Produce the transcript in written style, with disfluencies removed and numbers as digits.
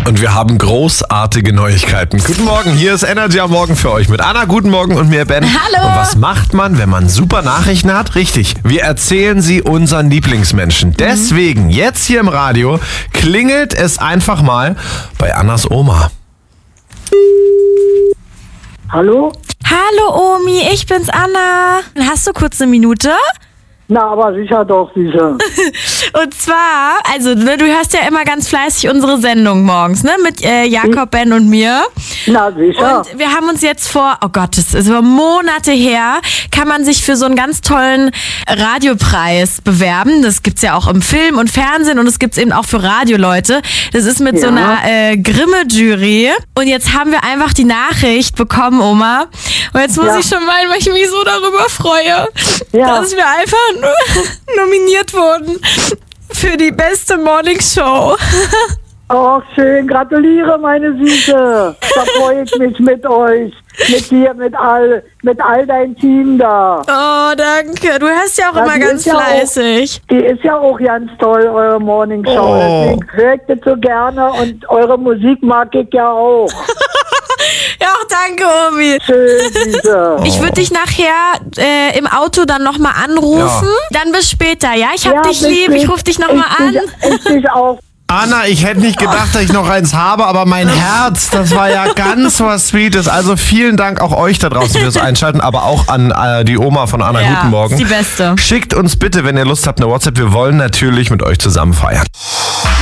Und wir haben großartige Neuigkeiten. Guten Morgen, hier ist Energy am Morgen für euch mit Anna. Guten Morgen und mir, Ben. Hallo. Und was macht man, wenn man super Nachrichten hat? Richtig, wir erzählen sie unseren Lieblingsmenschen. Deswegen, jetzt hier im Radio, klingelt es einfach mal bei Annas Oma. Hallo? Hallo Omi, ich bin's Anna. Hast du kurz eine Minute? Na, aber sicher doch, sicher. Und zwar, also du hörst ja immer ganz fleißig unsere Sendung morgens, ne? Mit Jakob, Ben und mir. Na, sicher. Und wir haben uns jetzt vor, oh Gott, das ist über Monate her, kann man sich für so einen ganz tollen Radiopreis bewerben. Das gibt's ja auch im Film und Fernsehen und es gibt's eben auch für Radioleute. Das ist mit so einer Grimme-Jury. Und jetzt haben wir einfach die Nachricht bekommen, Oma. Und jetzt muss ich schon weinen, weil ich mich so darüber freue, dass wir einfach nominiert wurden für die beste Morningshow. Oh, schön. Gratuliere, meine Süße. Da freue ich mich mit euch. Mit dir, mit all dein Team da. Oh, danke. Du hörst ja auch immer ganz fleißig. Die ist ja auch ganz toll, eure Morningshow. Oh. Deswegen höre ich das so gerne und eure Musik mag ich ja auch. Ja, auch danke, Omi. Schön, Süße. Ich würde dich nachher im Auto dann nochmal anrufen. Dann bis später, ja? Ich hab dich lieb. Ich rufe dich nochmal an. Ich dich auch. Anna, ich hätte nicht gedacht, dass ich noch eins habe, aber mein Herz, das war ja ganz was Sweetes. Also vielen Dank auch euch da draußen fürs Einschalten, aber auch an die Oma von Anna. Guten Morgen. Ist die Beste. Schickt uns bitte, wenn ihr Lust habt, eine WhatsApp. Wir wollen natürlich mit euch zusammen feiern.